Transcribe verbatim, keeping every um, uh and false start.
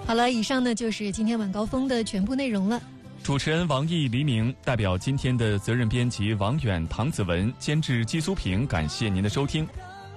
好了，以上呢就是今天晚高峰的全部内容了。 主持人王毅、黎明代表今天的责任编辑王远、唐子文，监制姬苏平，感谢您的收听。